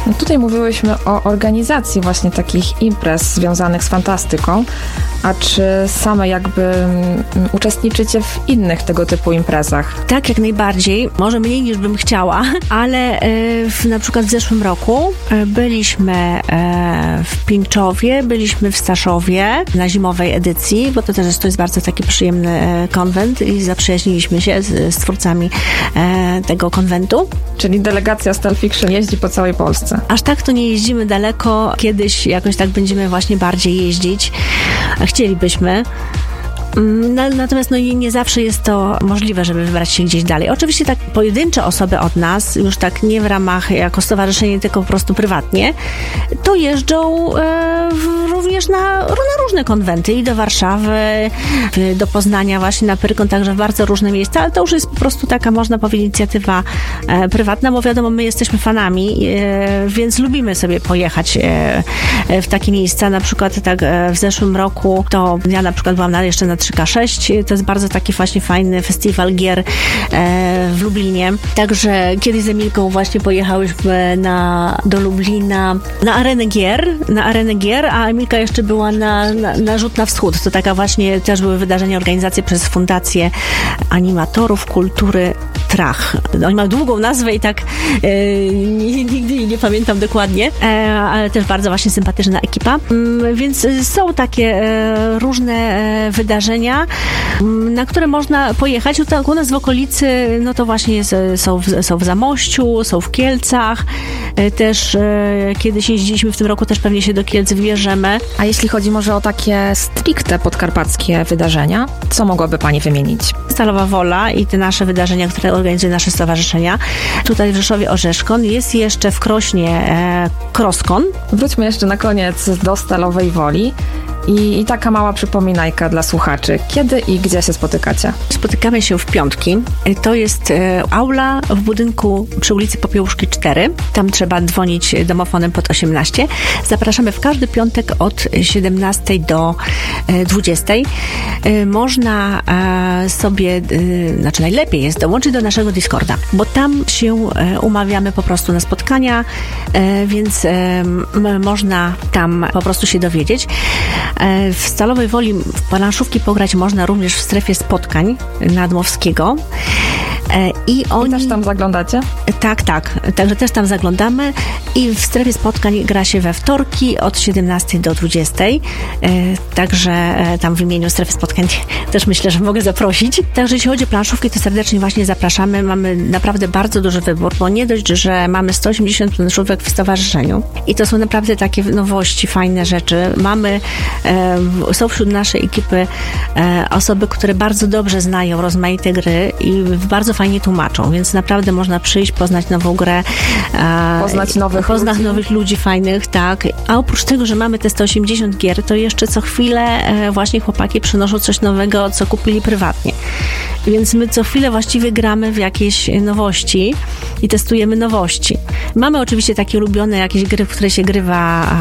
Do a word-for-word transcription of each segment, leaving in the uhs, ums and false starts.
Tutaj mówiłyśmy o organizacji właśnie takich imprez związanych z fantastyką, a czy same jakby um, uczestniczycie w innych tego typu imprezach? Tak, jak najbardziej. Może mniej niż bym chciała, ale e, w, na przykład w zeszłym roku e, byliśmy e, w Pińczowie, byliśmy w Staszowie na zimowej edycji, bo to też jest, to jest bardzo taki przyjemny e, konwent i zaprzyjaźniliśmy się z, z twórcami e, tego konwentu. Czyli delegacja Stal Fiction jeździ po całej Polsce. Aż tak to nie jeździmy daleko. Kiedyś jakoś tak będziemy właśnie bardziej jeździć. Chcielibyśmy. Natomiast no, nie zawsze jest to możliwe, żeby wybrać się gdzieś dalej. Oczywiście tak pojedyncze osoby od nas, już tak nie w ramach jako stowarzyszenie, tylko po prostu prywatnie, to jeżdżą e, w, również na, na różne konwenty i do Warszawy, do Poznania właśnie na Pyrkon, także w bardzo różne miejsca, ale to już jest po prostu taka, można powiedzieć, inicjatywa e, prywatna, bo wiadomo, my jesteśmy fanami, e, więc lubimy sobie pojechać e, w takie miejsca. Na przykład tak e, w zeszłym roku to ja na przykład byłam na, jeszcze na trzy K sześć. To jest bardzo taki właśnie fajny festiwal gier e, w Lublinie. Także kiedyś z Emilką właśnie pojechałyśmy na, do Lublina na arenę gier, na arenę gier, a Emilka jeszcze była na, na, na Rzut na Wschód. To taka właśnie też były wydarzenia, organizacje przez Fundację Animatorów Kultury Trach. Oni mają długą nazwę i tak e, nigdy nie, nie pamiętam dokładnie, e, ale też bardzo właśnie sympatyczna ekipa. Mm, więc są takie e, różne e, wydarzenia, na które można pojechać. U nas w okolicy, no to właśnie jest, są, w, są w Zamościu, są w Kielcach. Też e, kiedyś jeździliśmy, w tym roku też pewnie się do Kielc wybierzemy. A jeśli chodzi może o takie stricte podkarpackie wydarzenia, co mogłaby Pani wymienić? Stalowa Wola i te nasze wydarzenia, które organizuje nasze stowarzyszenia. Tutaj w Rzeszowie Orzeszkon. Jest jeszcze w Krośnie e, Kroskon. Wróćmy jeszcze na koniec do Stalowej Woli. I, I taka mała przypominajka dla słuchaczy. Kiedy i gdzie się spotykacie? Spotykamy się w piątki. To jest e, aula w budynku przy ulicy Popiełuszki cztery. Tam trzeba dzwonić domofonem pod osiemnaście. Zapraszamy w każdy piątek od siedemnastej do dwudziestej. E, można e, sobie, e, znaczy najlepiej jest dołączyć do naszego Discorda, bo tam się e, umawiamy po prostu na spotkania, e, więc e, m, można tam po prostu się dowiedzieć. W Stalowej Woli w planszówki pograć można również w strefie spotkań Nadmowskiego. I oni... I też tam zaglądacie? Tak, tak. Także też tam zaglądamy i w strefie spotkań gra się we wtorki od siedemnastej do dwudziestej. Także tam w imieniu strefy spotkań też myślę, że mogę zaprosić. Także jeśli chodzi o planszówki, to serdecznie właśnie zapraszamy. Mamy naprawdę bardzo duży wybór, bo nie dość, że mamy sto osiemdziesiąt planszówek w stowarzyszeniu i to są naprawdę takie nowości, fajne rzeczy. Mamy, e, są wśród naszej ekipy e, osoby, które bardzo dobrze znają rozmaite gry i bardzo fajnie tłumaczą, więc naprawdę można przyjść, poznać nową grę. E, poznać nowych poznać ludzi. nowych ludzi fajnych, tak. A oprócz tego, że mamy te sto osiemdziesiąt gier, to jeszcze co chwilę e, właśnie chłopaki przynoszą coś nowego, co kupili prywatnie. Więc my co chwilę właściwie gramy w jakieś nowości i testujemy nowości. Mamy oczywiście takie ulubione jakieś gry, w które się grywa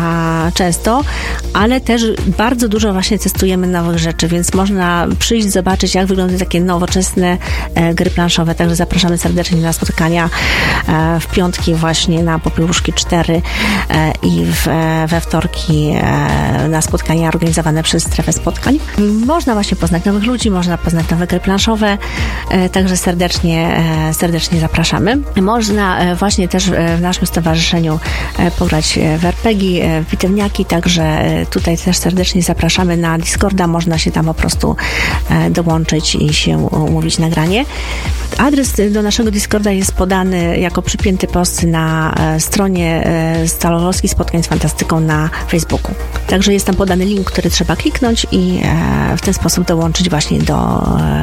a, często, ale też bardzo dużo właśnie testujemy nowych rzeczy, więc można przyjść, zobaczyć, jak wyglądają takie nowoczesne e, gry planszowe. Także zapraszamy serdecznie na spotkania e, w piątki właśnie na Popiełuszki cztery e, i w, e, we wtorki e, na spotkania organizowane przez strefę spotkań. Można właśnie poznać nowych ludzi, można poznać nowe gry planszowe, e, także serdecznie, e, serdecznie zapraszamy. Można e, właśnie też w naszym stowarzyszeniu e, pograć w er pe gie, w bitewniaki, także e, tutaj też serdecznie zapraszamy na Discorda, można się tam po prostu e, dołączyć i się umówić na granie. Adres do naszego Discorda jest podany jako przypięty post na e, stronie e, Stalowolskich Spotkań z Fantastyką na Facebooku. Także jest tam podany link, który trzeba kliknąć i e, w ten sposób dołączyć właśnie do,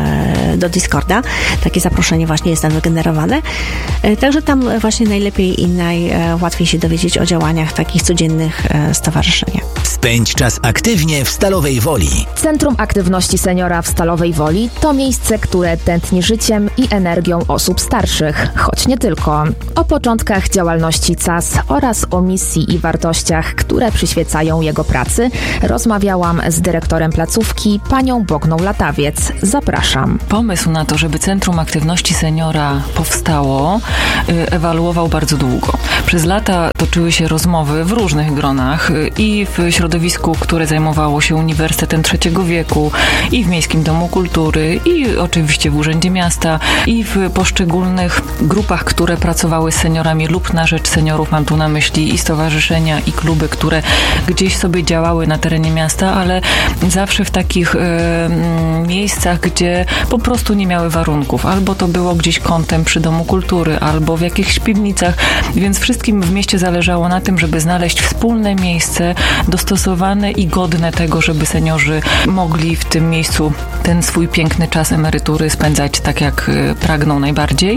e, do Discorda. Takie zaproszenie właśnie jest tam wygenerowane. E, także tam właśnie najlepiej i najłatwiej się dowiedzieć o działaniach takich codziennych e, stowarzyszenia. Spędź czas aktywnie w Stalowej Woli. Centrum Aktywności Seniora w Stalowej Woli to miejsce, które tętni życiem i energią osób starszych, choć nie tylko. O początkach działalności C A S oraz o misji i wartościach, które przyświecają jego pracy, rozmawiałam z dyrektorem placówki, panią Bogną Latawiec. Zapraszam. Pomysł pomysł na to, żeby Centrum Aktywności Seniora powstało, ewaluował bardzo długo. Przez lata toczyły się rozmowy w różnych gronach i w środowisku, które zajmowało się Uniwersytetem Trzeciego Wieku, i w Miejskim Domu Kultury, i oczywiście w Urzędzie Miasta, i w poszczególnych grupach, które pracowały z seniorami lub na rzecz seniorów. Mam tu na myśli i stowarzyszenia, i kluby, które gdzieś sobie działały na terenie miasta, ale zawsze w takich e, miejscach, gdzie po prostu nie miały warunków. Albo to było gdzieś kątem przy Domu Kultury, albo w jakichś piwnicach, więc wszystkim w mieście zależało na tym, żeby znaleźć wspólne miejsce dostosowane i godne tego, żeby seniorzy mogli w tym miejscu ten swój piękny czas emerytury spędzać tak, jak pragną najbardziej.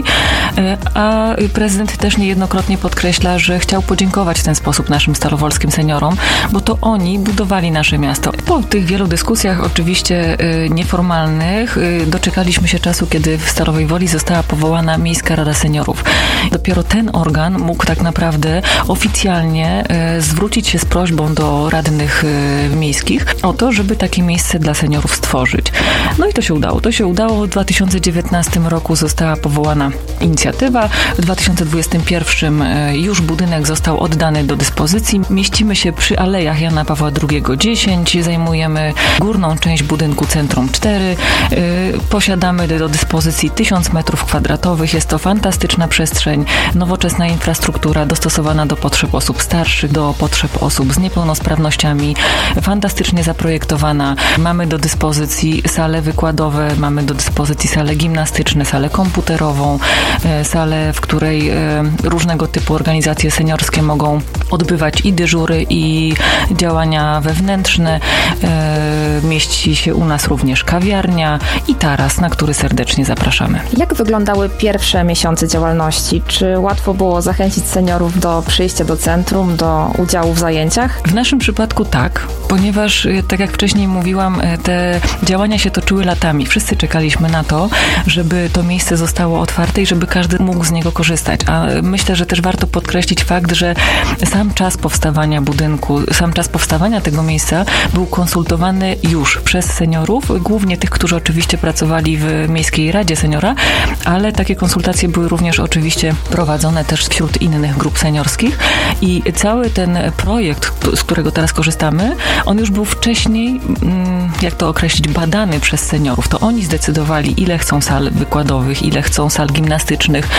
A prezydent też niejednokrotnie podkreśla, że chciał podziękować w ten sposób naszym stalowolskim seniorom, bo to oni budowali nasze miasto. Po tych wielu dyskusjach, oczywiście nieformalnych, doczekaliśmy się czasu, kiedy w Stalowej Woli została powołana Miejska Rada Seniorów. Dopiero ten organ mógł tak naprawdę oficjalnie zwrócić się z prośbą do radnych miejskich o to, żeby takie miejsce dla seniorów stworzyć. No i to się udało. To się udało. W dwa tysiące dziewiętnastym roku została powołana inicjatywa. W dwa tysiące dwudziestym pierwszym już budynek został oddany do dyspozycji. Mieścimy się przy Alejach Jana Pawła drugiego dziesięć. Zajmujemy górną część budynku Centrum cztery. Posiadamy do dyspozycji tysiąc metrów kwadratowych. Jest to fantastyczna przestrzeń, nowoczesna infrastruktura dostosowana do potrzeb osób starszych, do potrzeb osób z niepełnosprawnościami. Fantastycznie zaprojektowana. Mamy do dyspozycji sale wykładowe, mamy do dyspozycji sale gimnastyczne, salę komputerową, salę, w której różnego typu organizacje seniorskie mogą odbywać i dyżury, i działania wewnętrzne. Mieści się u nas również kawiarnia i taras, na który serdecznie zapraszamy. Jak wyglądały pierwsze miesiące działalności? Czy łatwo było zachęcić seniorów do przyjścia do centrum, do udziału w zajęciach? W naszym przypadku tak, ponieważ, tak jak wcześniej mówiłam, te działania się toczyły latami. Wszyscy czekaliśmy na to, żeby to miejsce zostało otwarte i żeby każdy mógł z niego korzystać. A myślę, że też warto podkreślić fakt, że sam czas powstawania budynku, sam czas powstawania tego miejsca był konsultowany już przez seniorów, głównie tych, którzy oczywiście pracowali w Miejskiej Radzie Seniora, ale takie konsultacje były również oczywiście prowadzone też wśród innych grup seniorskich i cały ten projekt, z którego teraz korzystamy, on już był wcześniej, jak to określić, badany przez seniorów. To oni zdecydowali, ile chcą sal wykładowych, ile chcą sal gimnastycznych.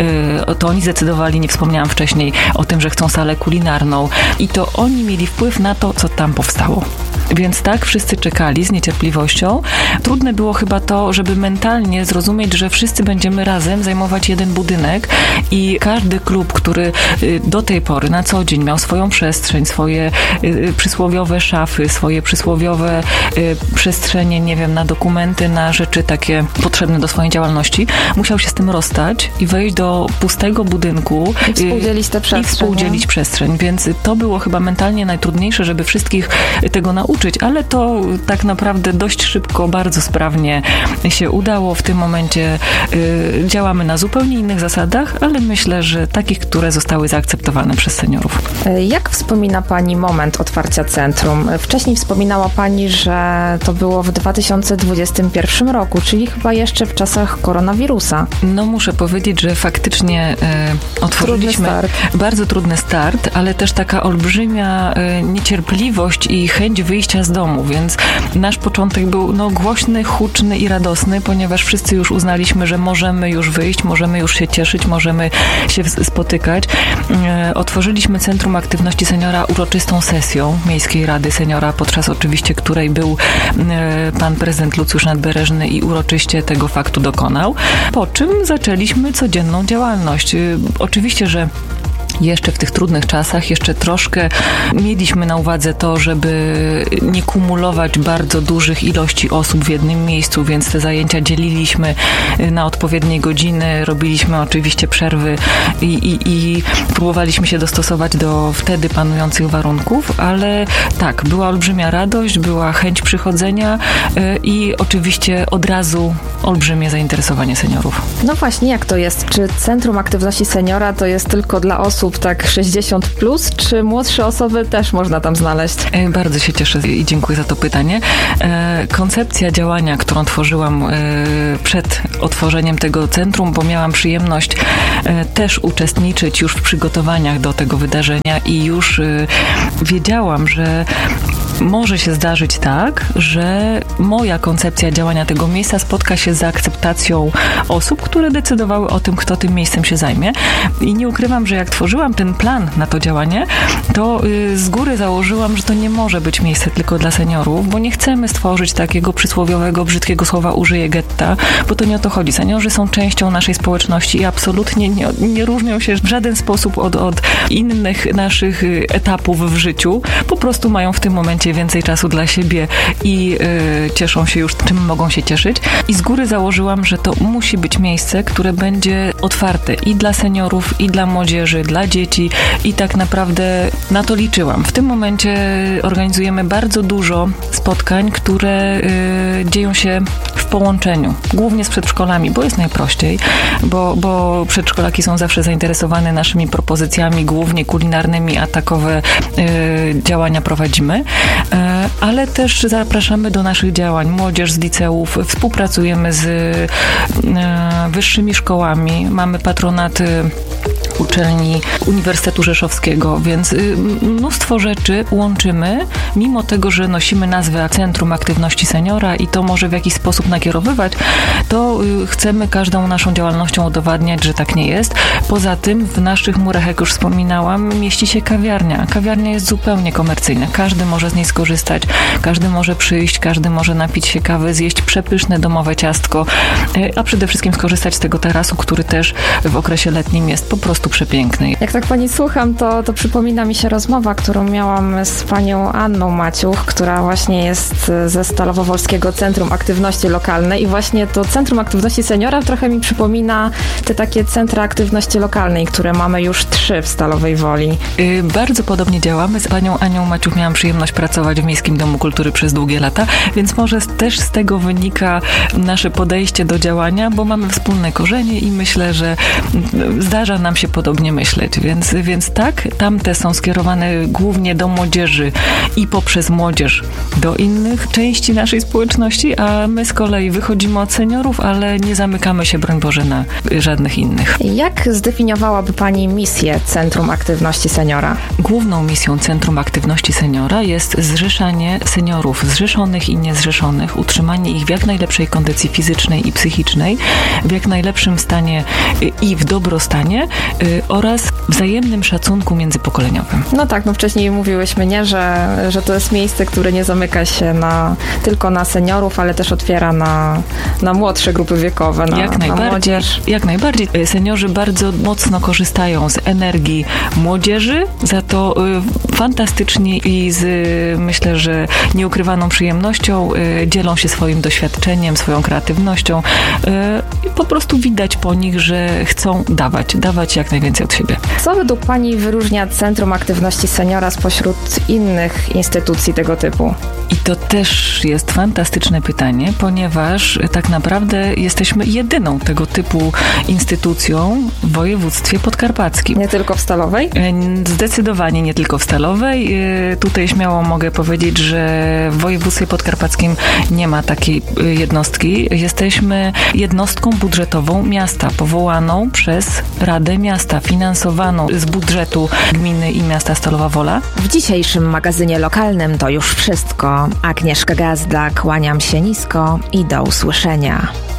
To oni zdecydowali, nie wspomniałam wcześniej o tym, że chcą salę kulinarną i to oni mieli wpływ na to, co tam powstało. Więc tak, wszyscy czekali z niecierpliwością. Trudne było chyba to, żeby mentalnie zrozumieć, że wszyscy będziemy razem zajmować jeden budynek i każdy klub, który do tej pory na co dzień miał swoją przestrzeń, swoje przysłowiowe szafy, swoje przysłowiowe przestrzenie, nie wiem, na dokumenty, na rzeczy takie potrzebne do swojej działalności, musiał się z tym rozstać i wejść do pustego budynku i współdzielić tę przestrzeń. I współdzielić przestrzeń. Więc to było chyba mentalnie najtrudniejsze, żeby wszystkich tego nauczyć, ale to tak naprawdę dość szybko, bardzo sprawnie się udało. W tym momencie y, działamy na zupełnie innych zasadach, ale myślę, że takich, które zostały zaakceptowane przez seniorów. Jak wspomina Pani moment otwarcia centrum? Wcześniej wspominała Pani, że to było w dwa tysiące dwudziestym pierwszym roku, czyli chyba jeszcze w czasach koronawirusa. No muszę powiedzieć, że faktycznie y, otworzyliśmy trudny bardzo trudny start, ale też taka olbrzymia y, niecierpliwość i chęć wyjścia z domu, więc nasz początek był no, głośny, huczny i radosny, ponieważ wszyscy już uznaliśmy, że możemy już wyjść, możemy już się cieszyć, możemy się spotykać. E, otworzyliśmy Centrum Aktywności Seniora uroczystą sesją Miejskiej Rady Seniora, podczas oczywiście której był e, pan prezydent Lucjusz Nadbereżny i uroczyście tego faktu dokonał, po czym zaczęliśmy codzienną działalność. E, oczywiście, że jeszcze w tych trudnych czasach, jeszcze troszkę mieliśmy na uwadze to, żeby nie kumulować bardzo dużych ilości osób w jednym miejscu, więc te zajęcia dzieliliśmy na odpowiednie godziny, robiliśmy oczywiście przerwy i, i, i próbowaliśmy się dostosować do wtedy panujących warunków, ale tak, była olbrzymia radość, była chęć przychodzenia i oczywiście od razu olbrzymie zainteresowanie seniorów. No właśnie, jak to jest? Czy Centrum Aktywności Seniora to jest tylko dla osób osób tak sześćdziesiąt plus, czy młodsze osoby też można tam znaleźć? Bardzo się cieszę i dziękuję za to pytanie. Koncepcja działania, którą tworzyłam przed otworzeniem tego centrum, bo miałam przyjemność też uczestniczyć już w przygotowaniach do tego wydarzenia i już wiedziałam, że może się zdarzyć tak, że moja koncepcja działania tego miejsca spotka się z akceptacją osób, które decydowały o tym, kto tym miejscem się zajmie. I nie ukrywam, że jak tworzyłam ten plan na to działanie, to z góry założyłam, że to nie może być miejsce tylko dla seniorów, bo nie chcemy stworzyć takiego przysłowiowego, brzydkiego słowa użyję getta, bo to nie o to chodzi. Seniorzy są częścią naszej społeczności i absolutnie nie, nie różnią się w żaden sposób od, od innych naszych etapów w życiu. Po prostu mają w tym momencie więcej czasu dla siebie i y, cieszą się już czym mogą się cieszyć. I z góry założyłam, że to musi być miejsce, które będzie otwarte i dla seniorów, i dla młodzieży, dla dzieci i tak naprawdę na to liczyłam. W tym momencie organizujemy bardzo dużo spotkań, które y, dzieją się w połączeniu, głównie z przedszkolami, bo jest najprościej, bo, bo przedszkolaki są zawsze zainteresowane naszymi propozycjami, głównie kulinarnymi, a takowe y, działania prowadzimy. Ale też zapraszamy do naszych działań młodzież z liceów, współpracujemy z wyższymi szkołami, mamy patronat uczelni Uniwersytetu Rzeszowskiego, więc mnóstwo rzeczy łączymy, mimo tego, że nosimy nazwę Centrum Aktywności Seniora i to może w jakiś sposób nakierowywać, to chcemy każdą naszą działalnością udowadniać, że tak nie jest. Poza tym w naszych murach, jak już wspominałam, mieści się kawiarnia. Kawiarnia jest zupełnie komercyjna. Każdy może z niej skorzystać, każdy może przyjść, każdy może napić się kawy, zjeść przepyszne domowe ciastko, a przede wszystkim skorzystać z tego tarasu, który też w okresie letnim jest po prostu przepiękny. Jak tak pani słucham, to, to przypomina mi się rozmowa, którą miałam z panią Anną Maciuch, która właśnie jest ze Stalowo-Wolskiego Centrum Aktywności Lokalnej i właśnie to Centrum Aktywności Seniora trochę mi przypomina te takie centra aktywności lokalnej, które mamy już trzy w Stalowej Woli. Yy, bardzo podobnie działamy. Z panią Anią Maciuch miałam przyjemność pracować w Miejskim Domu Kultury przez długie lata, więc może też z tego wynika nasze podejście do działania, bo mamy wspólne korzenie i myślę, że zdarza nam się podobnie myśleć, więc, więc tak, tamte są skierowane głównie do młodzieży i poprzez młodzież do innych części naszej społeczności, a my z kolei wychodzimy od seniorów, ale nie zamykamy się, broń Boże, na żadnych innych. Jak zdefiniowałaby pani misję Centrum Aktywności Seniora? Główną misją Centrum Aktywności Seniora jest zrzeszanie seniorów, zrzeszonych i niezrzeszonych, utrzymanie ich w jak najlepszej kondycji fizycznej i psychicznej, w jak najlepszym stanie i w dobrostanie oraz wzajemnym szacunku międzypokoleniowym. No tak, no wcześniej mówiłyśmy, nie, że, że to jest miejsce, które nie zamyka się na, tylko na seniorów, ale też otwiera na, na młodsze grupy wiekowe, na, jak najbardziej, na młodzież. Jak najbardziej. Seniorzy bardzo mocno korzystają z energii młodzieży, za to y, fantastycznie i z, y, myślę, że nieukrywaną przyjemnością y, dzielą się swoim doświadczeniem, swoją kreatywnością i y, po prostu widać po nich, że chcą dawać, dawać jak najwięcej od siebie. Co według pani wyróżnia Centrum Aktywności Seniora spośród innych instytucji tego typu? I to też jest fantastyczne pytanie, ponieważ tak naprawdę jesteśmy jedyną tego typu instytucją w województwie podkarpackim. Nie tylko w Stalowej? Zdecydowanie nie tylko w Stalowej. Tutaj śmiało mogę powiedzieć, że w województwie podkarpackim nie ma takiej jednostki. Jesteśmy jednostką budżetową miasta, powołaną przez Radę Miasta, finansowaną z budżetu gminy i miasta Stalowa Wola. W dzisiejszym magazynie lokalnym to już wszystko. Agnieszka Gazda, kłaniam się nisko i do usłyszenia.